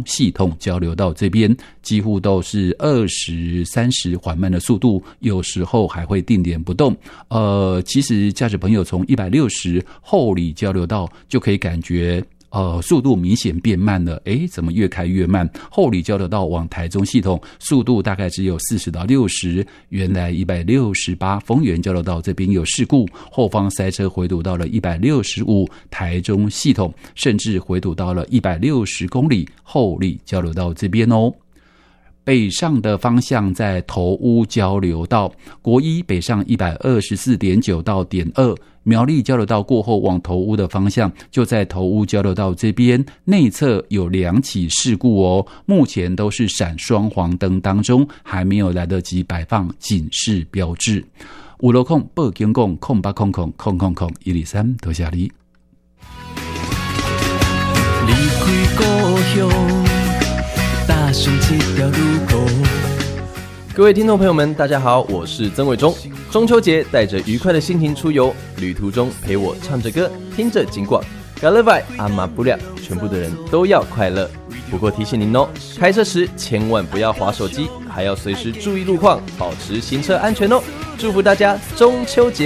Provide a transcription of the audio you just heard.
系统交流道这边几乎都是20、30缓慢的速度，有时候还会定点不动。其实驾驶朋友从160后里交流道就可以感觉速度明显变慢了，怎么越开越慢？后里交流道往台中系统速度大概只有40到60，原来168，丰原交流道这边有事故，后方塞车回堵到了165，台中系统甚至回堵到了160公里后里交流道这边哦。北上的方向在头屋交流道，国一北上 124.9 到点2，苗栗交流道过后往头屋的方向，就在头屋交流道这边内侧有2起事故哦，目前都是闪双黄灯当中，还没有来得及摆放警示标志。有路况报警讲080000000123，多谢你。 离开故乡，踏上这条路途。各位听众朋友们，大家好，我是曾伟忠。中秋节带着愉快的心情出游，旅途中陪我唱着歌，听着警广，嘎勒拜阿玛不了，全部的人都要快乐。不过提醒您哦，开车时千万不要滑手机，还要随时注意路况，保持行车安全哦。祝福大家中秋节